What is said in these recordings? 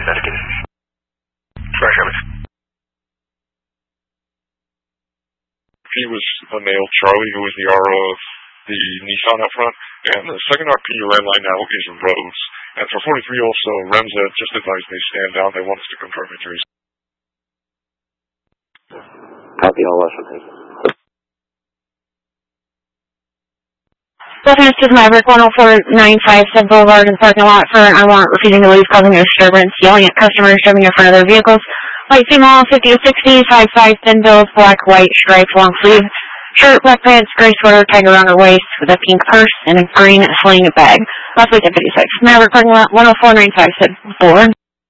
investigated. Sorry, Travis. He was the male Charlie, who was the RO of the Nissan out front, and the second RP landline now is Rose. And for 43 also, Remza just advised they stand down. They want us to confirm injuries. Copy all Western, thank you. Reference to Maverick 10495 Sub Boulevard in the parking lot for an unwanted refusing to leave, causing a disturbance, yelling at customers driving in front of their vehicles. White female, 50 to 60, 5'5", thin build, black, white, striped, long sleeve, shirt, black pants, gray sweater, tied around her waist with a pink purse and a green sling bag. Last week at 56. Maverick parking lot 10495 Sub Boulevard.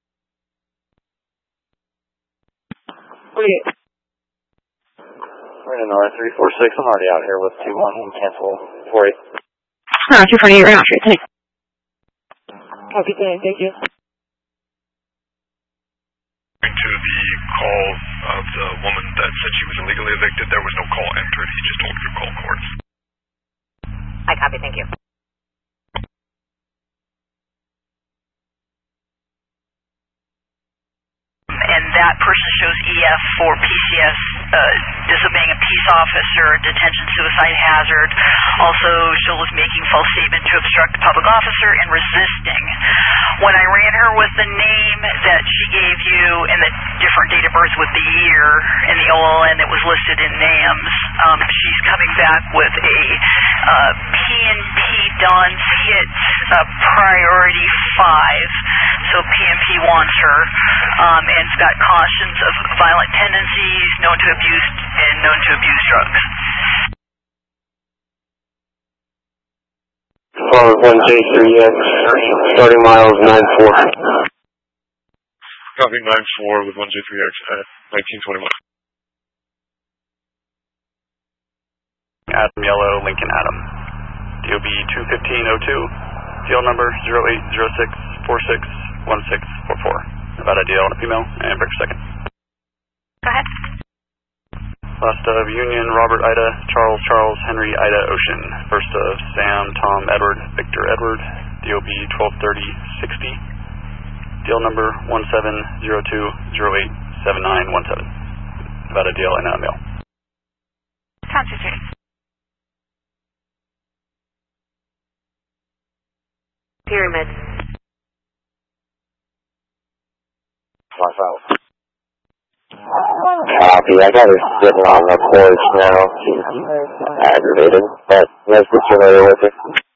We're in R346. I'm already out here with 211. Cancel 48. 248, right on straight. Thanks. Copy, thank you. To the call of the woman that said she was illegally evicted, there was no call entered. He just told you to call courts. I copy, thank you. And that person shows EF for PCS, disobeying a peace officer, detention, suicide hazard. Also, she was making false statement to obstruct a public officer and resisting. When I ran her with the name that she gave you and the different date of birth with the year and the OLN that was listed in NAMS, she's coming back with a PNP DONS hit priority 5. So PNP wants her, and it's got cautions of violent tendencies, known to abuse, and known to abuse drugs. 1J3X, starting miles 94. Copy 94 with 1J3X at 1921. Adam Yellow, Lincoln Adam. DOB 21502, deal number 0806461644. About a deal on a female, and break second. Go ahead. Last of Union, Robert Ida, Charles Charles, Henry Ida Ocean. First of Sam, Tom Edward, Victor Edward, DOB 123060. Deal number 1702087917. About a deal in a mail. Concentrate. Pyramid. Myself. Copy, I got her sitting on the porch now. She's aggravated, but let's get familiar with her.